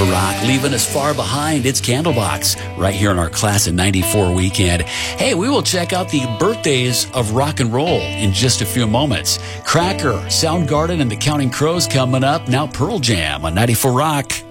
94 Rock, leaving us far behind. It's Candlebox right here on our Class of 94 weekend. Hey, we will check out the birthdays of rock and roll in just a few moments. Cracker, Soundgarden, and the Counting Crows coming up. Now Pearl Jam on 94 Rock.